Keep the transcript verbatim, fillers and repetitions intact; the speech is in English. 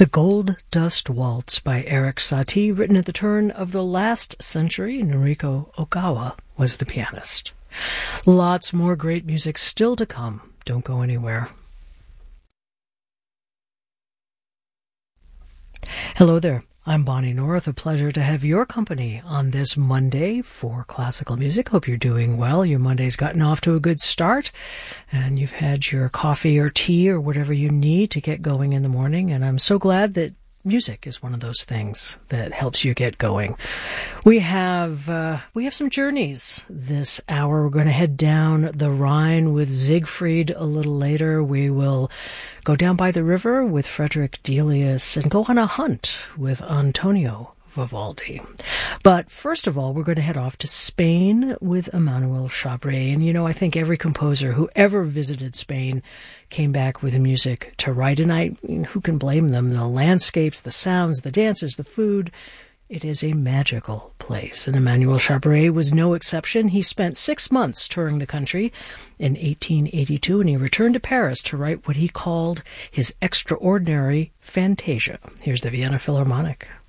The Gold Dust Waltz by Erik Satie, written at the turn of the last century. Noriko Ogawa was the pianist. Lots more great music still to come. Don't go anywhere. Hello there. I'm Bonnie North. A pleasure to have your company on this Monday for classical music. Hope you're doing well. Your Monday's gotten off to a good start, and you've had your coffee or tea or whatever you need to get going in the morning. And I'm so glad that music is one of those things that helps you get going. We have uh, we have some journeys this hour. We're going to head down the Rhine with Siegfried a little later. We will go down by the river with Frederick Delius and go on a hunt with Antonio Vivaldi. But first of all, we're going to head off to Spain with Emmanuel Chabré. And, you know, I think every composer who ever visited Spain came back with music to write. And I, who can blame them? The landscapes, the sounds, the dancers, the food. It is a magical place. And Emmanuel Chabré was no exception. He spent six months touring the country in eighteen eighty-two, and he returned to Paris to write what he called his extraordinary Fantasia. Here's the Vienna Philharmonic.